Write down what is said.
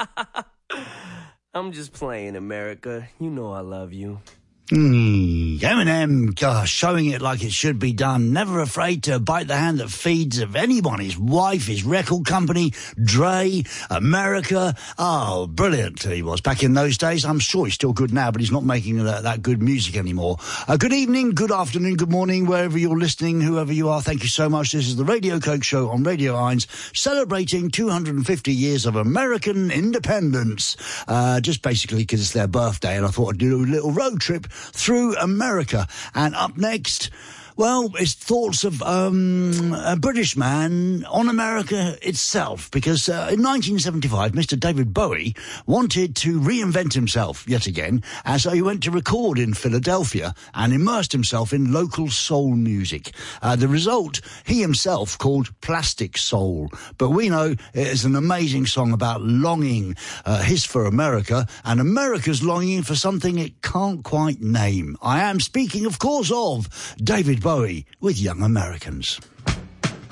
I'm just playing, America. You know I love you. Eminem, gosh, showing it like it should be done. Never afraid to bite the hand that feeds of anyone. His wife, his record company, Dre, America. Oh, brilliant he was back in those days. I'm sure he's still good now, but he's not making that good music anymore. Good evening, good afternoon, good morning, wherever you're listening, whoever you are. Thank you so much. This is the Radio Coke Show on Radio Irons, celebrating 250 years of American independence. Just basically because it's their birthday, and I thought I'd do a little road trip through America. And up next, well, it's thoughts of a British man on America itself, because in 1975, Mr. David Bowie wanted to reinvent himself yet again, and so he went to record in Philadelphia and immersed himself in local soul music. The result, he himself called Plastic Soul, but we know it is an amazing song about longing, his for America, and America's longing for something it can't quite name. I am speaking, of course, of David Bowie with Young Americans.